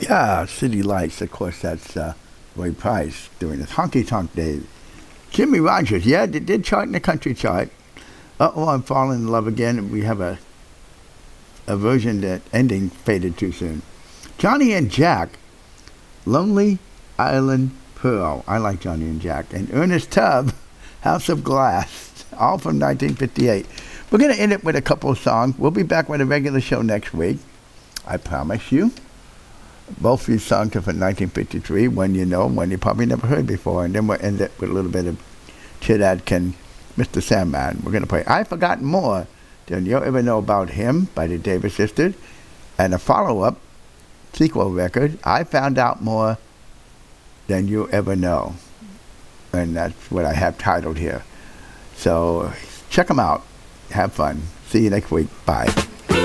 Yeah, City Lights, of course, that's Roy Price doing his honky tonk days. Jimmy Rogers, yeah, it did chart in the country chart. Uh-oh, I'm falling in love again. We have a version that ending faded too soon. Johnny and Jack, Lonely Island Pearl. I like Johnny and Jack. And Ernest Tubb, House of Glass, all from 1958. We're going to end it with a couple of songs. We'll be back with a regular show next week. I promise you. Both these songs are from 1953, one you know, one you probably never heard before. And then we'll end it with a little bit of Chet Atkins, Mr. Sandman. We're going to play I've Forgotten More Than You'll Ever Know About Him by the Davis Sisters. And a follow-up sequel record, I Found Out More Than You'll Ever Know. And that's what I have titled here. So check them out. Have fun. See you next week. Bye.